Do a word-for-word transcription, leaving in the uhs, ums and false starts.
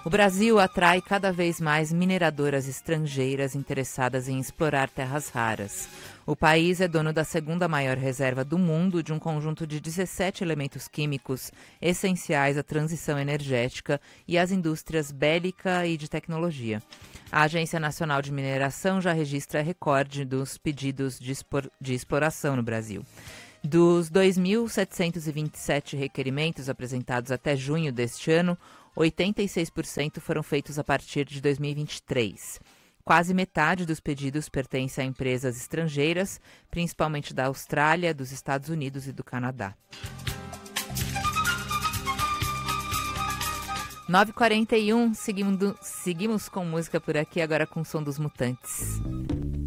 O Brasil atrai cada vez mais mineradoras estrangeiras interessadas em explorar terras raras. O país é dono da segunda maior reserva do mundo de um conjunto de dezessete elementos químicos essenciais à transição energética e às indústrias bélica e de tecnologia. A Agência Nacional de Mineração já registra recorde dos pedidos de, expor- de exploração no Brasil. Dos dois mil setecentos e vinte e sete requerimentos apresentados até junho deste ano, oitenta e seis por cento foram feitos a partir de dois mil e vinte e três. Quase metade dos pedidos pertence a empresas estrangeiras, principalmente da Austrália, dos Estados Unidos e do Canadá. nove e quarenta e um, seguindo, seguimos com música por aqui, agora com o som dos Mutantes.